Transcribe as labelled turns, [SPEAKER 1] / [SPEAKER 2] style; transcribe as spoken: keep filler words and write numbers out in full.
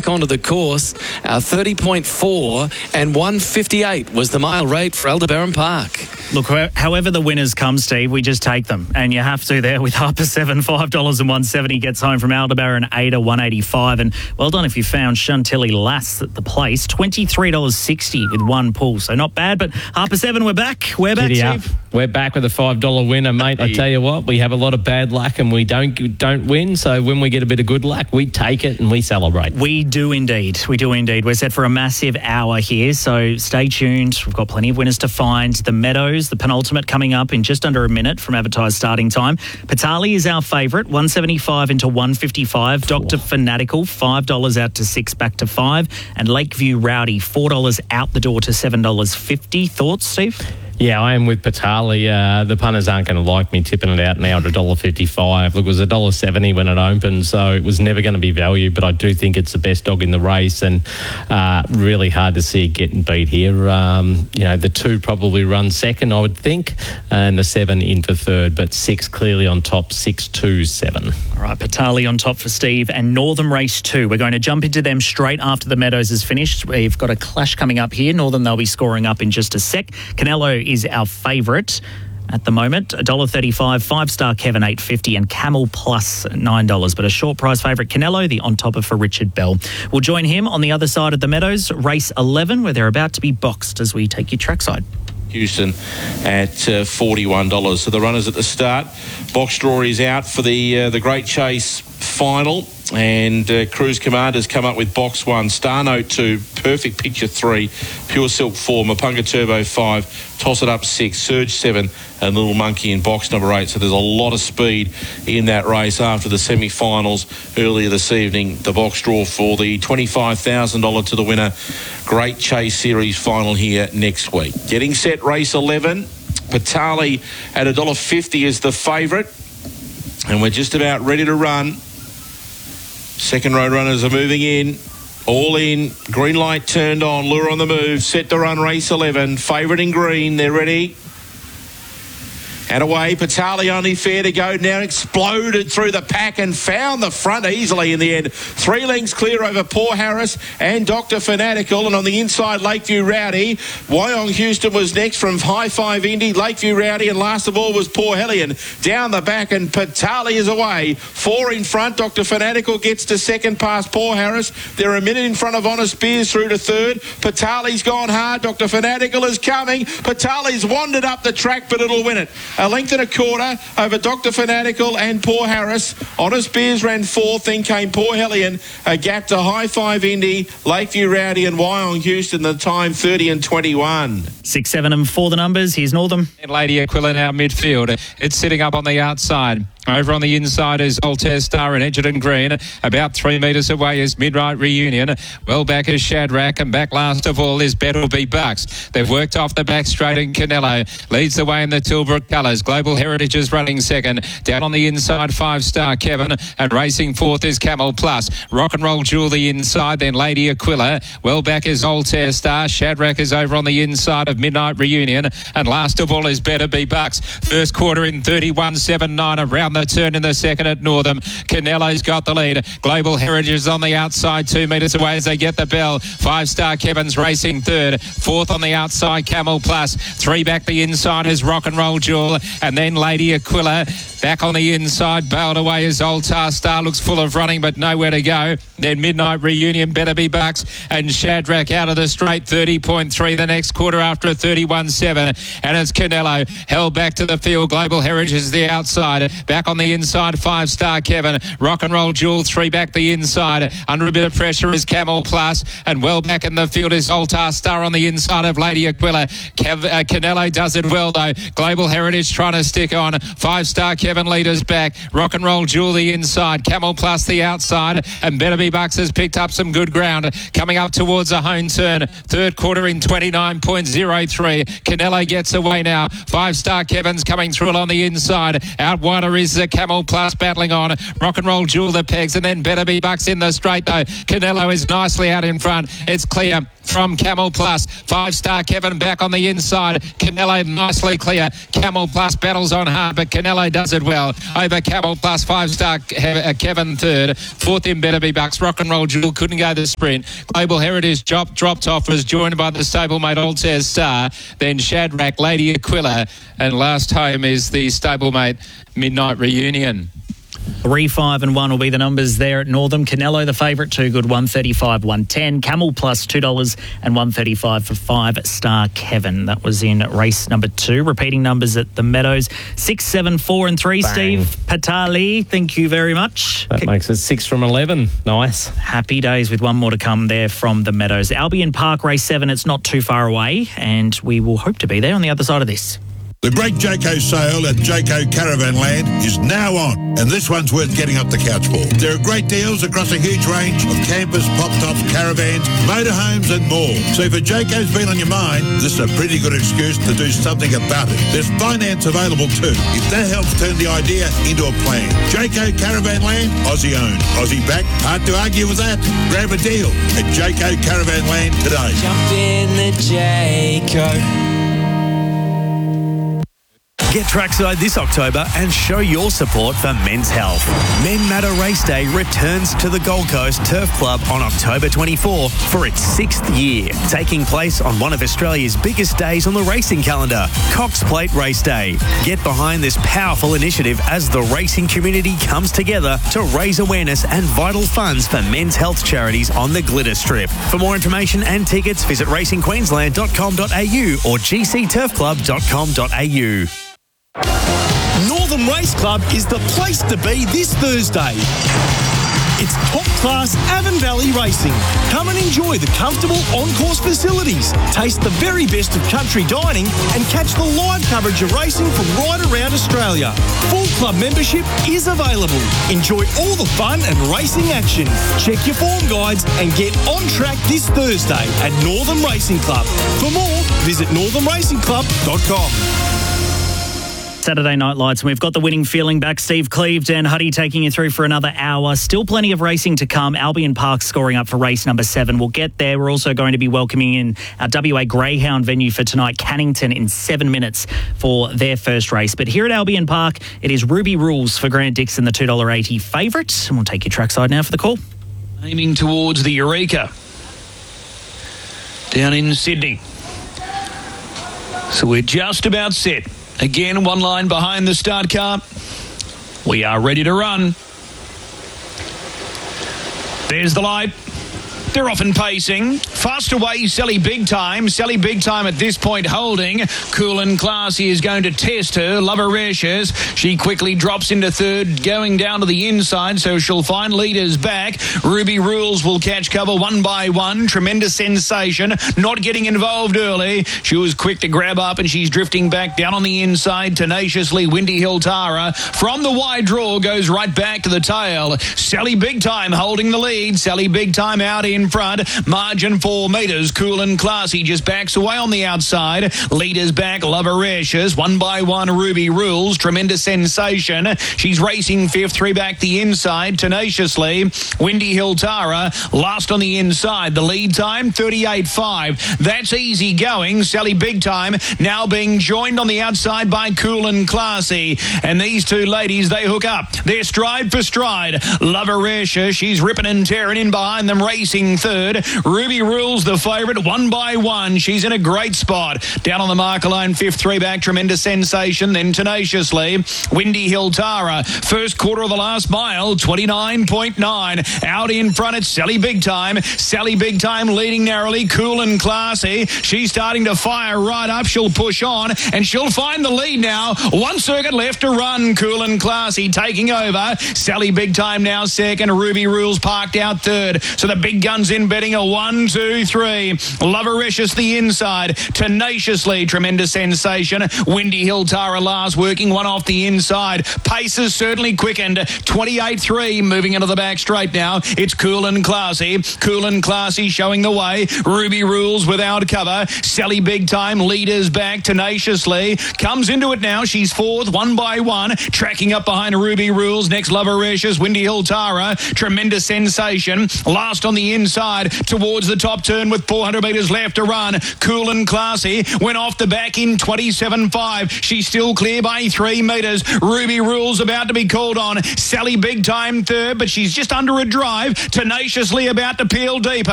[SPEAKER 1] back onto the course. Uh, thirty point four and one fifty-eight was the mile rate for Aldebaran Park.
[SPEAKER 2] Look, however the winners come, Steve, we just take them. And you have to there with Harper seven, five dollars and one seventy gets home from Aldebaran Ada, one eighty-five. And well done if you found Chantilly Lass at the place, twenty-three dollars sixty with one pull. So not bad, but Harper seven, we're back. We're back,
[SPEAKER 3] Giddy up.
[SPEAKER 2] Steve.
[SPEAKER 3] We're back with a five dollar winner, mate. I tell you what, we have a lot of bad luck and we don't don't win. So when we get a bit of good luck, we take it and we celebrate.
[SPEAKER 2] We do indeed. We do indeed. We're set for a massive hour here, so stay tuned. We've got plenty of winners to find. The Meadows, the penultimate, coming up in just under a minute from advertised starting time. Patali is our favourite, one seventy-five into one fifty-five. Doctor Fanatical, five dollars out to six, back to five. And Lakeview Rowdy, four dollars out the door to seven dollars fifty. Thoughts, Steve?
[SPEAKER 3] Yeah, I am with Patali. Uh, the punters aren't going to like me tipping it out now at one dollar fifty-five. Look, it was one dollar seventy when it opened, so it was never going to be value, but I do think it's the best dog in the race and uh, really hard to see it getting beat here. Um, you know, the two probably run second, I would think, and the seven in for third, but six clearly on top, six, two, seven.
[SPEAKER 2] All right, Patali on top for Steve, and Northern Race two. We're going to jump into them straight after the Meadows is finished. We've got a clash coming up here. Northern, they'll be scoring up in just a sec. Canelo is our favourite at the moment, one dollar thirty-five, five-star Kevin eight fifty, and Camel Plus nine dollars. But a short price favourite, Canelo, the on topper for Richard Bell. We'll join him on the other side of the Meadows, race eleven, where they're about to be boxed as we take you trackside.
[SPEAKER 4] Houston at uh, forty-one dollars. So the runners at the start. Box draw is out for the uh, the Great Chase final, and uh, Cruise Commander's come up with box one, Star Note two, Perfect Picture three, Pure Silk four, Mapunga Turbo five, Toss It Up six, Surge seven, and Little Monkey in box number eight. So there's a lot of speed in that race after the semi-finals earlier this evening. The box draw for the twenty-five thousand dollars to the winner Great Chase Series final here next week. Getting set, race eleven. Patali at one dollar fifty is the favourite, and we're just about ready to run. Second row runners are moving in. All in. Green light turned on. Lure on the move. Set to run race eleven. Favourite in green. They're ready. And away, Patali only fair to go now, exploded through the pack and found the front easily in the end. Three lengths clear over Poor Harris and Doctor Fanatical, and on the inside, Lakeview Rowdy. Wyong Houston was next from High Five Indy, Lakeview Rowdy, and last of all was Poor Hellion. Down the back, and Patali is away. Four in front, Doctor Fanatical gets to second past Poor Harris. They're a minute in front of Honest Spears through to third. Patali's gone hard, Doctor Fanatical is coming. Patali's wandered up the track, but it'll win it. A length and a quarter over Doctor Fanatical and Poor Harris. Honest Beers ran fourth, then came Poor Hellion. A gap to High Five Indy, Lakeview Rowdy and Wyong Houston, the time thirty and twenty-one.
[SPEAKER 2] Six, seven and four the numbers. Here's Northern.
[SPEAKER 5] Lady Aquila now midfield. It's sitting up on the outside. Over on the inside is Altair Star and Edgerton Green. About three metres away is Midnight Reunion. Well back is Shadrach, and back last of all is Better Be Bucks. They've worked off the back straight, and Canelo leads the way in the Tilbrook colours. Global Heritage is running second. Down on the inside, Five Star Kevin, and racing fourth is Camel Plus. Rock and Roll Jewel the inside, then Lady Aquila. Well back is Altair Star. Shadrach is over on the inside of Midnight Reunion, and last of all is Better Be Bucks. First quarter in thirty-one seventy-nine around the turn in the second at Northam. Canelo's got the lead. Global Heritage is on the outside, two metres away as they get the bell. Five Star Kevin's racing third. Fourth on the outside, Camel Plus. Three back the inside is Rock and Roll Jewel, and then Lady Aquila. Back on the inside, bailed away is Altar Star. Looks full of running, but nowhere to go. Then Midnight Reunion, Better Be Bucks, and Shadrach out of the straight, thirty point three the next quarter after a thirty-one seven. And it's Canelo held back to the field. Global Heritage is the outside. Back on the inside, Five Star Kevin. Rock and Roll Jewel, three back the inside. Under a bit of pressure is Camel Plus, and well back in the field is Altar Star on the inside of Lady Aquila. Kev, uh, Canelo does it well though. Global Heritage trying to stick on. Five Star Kevin leaders back. Rock and Roll Jewel the inside. Camel Plus the outside, and Better Be Bucks has picked up some good ground. Coming up towards a home turn. Third quarter in twenty-nine point oh three. Canelo gets away now. Five Star Kevin's coming through on the inside. Out wider is the Camel Plus battling on. Rock and Roll Jewel the pegs, and then Better Be Bucks in the straight though. Canelo is nicely out in front. It's clear from Camel Plus. Five Star Kevin back on the inside. Canelo nicely clear. Camel Plus battles on hard, but Canelo does it started well. Over Camel plus five star Kevin third. Fourth in Better Be Bucks. Rock and Roll Jewel couldn't go the sprint. Global Heritage Drop, dropped off, was joined by the stablemate Altez Star. Then Shadrach, Lady Aquila. And last home is the stablemate Midnight Reunion.
[SPEAKER 2] Three, five, and one will be the numbers there at Northam. Canelo, the favourite, two good, one thirty-five, one ten. Camel plus two dollars and one thirty-five for five star Kevin. That was in race number two. Repeating numbers at the Meadows, six, seven, four, and three. Bang. Steve Patali, thank you very much.
[SPEAKER 3] That makes it six from eleven. Nice.
[SPEAKER 2] Happy days with one more to come there from the Meadows. Albion Park, race seven. It's not too far away, and we will hope to be there on the other side of this.
[SPEAKER 6] The great Jayco sale at Jayco Caravan Land is now on, and this one's worth getting up the couch for. There are great deals across a huge range of campers, pop-tops, caravans, motorhomes and more. So if a Jayco's been on your mind, this is a pretty good excuse to do something about it. There's finance available too, if that helps turn the idea into a plan. Jayco Caravan Land, Aussie owned, Aussie backed. Hard to argue with that. Grab a deal at Jayco Caravan Land today.
[SPEAKER 7] Jump in the Jayco.
[SPEAKER 8] Get trackside this October and show your support for men's health. Men Matter Race Day returns to the Gold Coast Turf Club on October twenty-fourth for its sixth year, taking place on one of Australia's biggest days on the racing calendar, Cox Plate Race Day. Get behind this powerful initiative as the racing community comes together to raise awareness and vital funds for men's health charities on the Glitter Strip. For more information and tickets, visit racing queensland dot com dot a u or g c turf club dot com dot a u.
[SPEAKER 9] Northam Race Club is the place to be this Thursday. It's top-class Avon Valley racing. Come and enjoy the comfortable on-course facilities, taste the very best of country dining, and catch the live coverage of racing from right around Australia. Full club membership is available. Enjoy all the fun and racing action. Check your form guides and get on track this Thursday at Northam Racing Club. For more, visit northam racing club dot com.
[SPEAKER 2] Saturday Night Lights, and we've got the winning feeling back. Steve Cleaved and Huddy taking you through for another hour. Still plenty of racing to come. Albion Park scoring up for race number seven. We'll get there. We're also going to be welcoming in our W A Greyhound venue for tonight, Cannington, in seven minutes for their first race. But here at Albion Park, it is Ruby Rules for Grant Dixon, the two dollars eighty favourite. And we'll take you trackside now for the call.
[SPEAKER 10] Aiming towards the Eureka down in Sydney. So we're just about set. Again, one line behind the start car. We are ready to run. There's the light. They're off and pacing. Fast away, Sally Big Time. Sally Big Time at this point holding. Cool and Classy is going to test her. Lover Rashes. She quickly drops into third, going down to the inside, so she'll find leaders back. Ruby Rules will catch cover one by one. Tremendous Sensation, not getting involved early. She was quick to grab up, and she's drifting back down on the inside. Tenaciously, Windy Hill Tara. From the wide draw, goes right back to the tail. Sally Big Time holding the lead. Sally Big Time out in front, margin four metres. Cool and Classy just backs away on the outside. Leaders back, Lover Rashes. One by one, Ruby Rules. Tremendous Sensation. She's racing fifth, three back the inside. Tenaciously, Windy Hill Tara. Last on the inside. The lead time, thirty-eight five. That's easy going. Sally Big Time now being joined on the outside by Cool and Classy. And these two ladies, they hook up. They're stride for stride. Lover Rashes, she's ripping and tearing in behind them, racing third. Ruby Rules the favourite, one by one. She's in a great spot. Down on the marker line, fifth, three back, Tremendous Sensation. Then Tenaciously, Windy Hill Tara. First quarter of the last mile, twenty-nine point nine. Out in front, it's Sally Big Time. Sally Big Time leading narrowly. Cool and Classy. She's starting to fire right up. She'll push on, and she'll find the lead now. One circuit left to run. Cool and Classy taking over. Sally Big Time now second. Ruby Rules parked out third. So the big guns in betting a one, two, three. Lovericious the inside. Tenaciously, Tremendous Sensation. Windy Hill Tara last, working one off the inside. Pace has certainly quickened. twenty-eight three, moving into the back straight now. It's Cool and Classy. Cool and Classy showing the way. Ruby Rules without cover. Sally Big Time leaders back tenaciously. Comes into it now. She's fourth, one by one. Tracking up behind Ruby Rules. Next, Lovericious. Windy Hill Tara. Tremendous Sensation. Last on the inside. inside towards the top turn with four hundred metres left to run. Cool and Classy went off the back in twenty-seven five. She's still clear by three metres. Ruby Rule's about to be called on. Sally Big Time third, but she's just under a drive. Tenaciously about to peel deeper.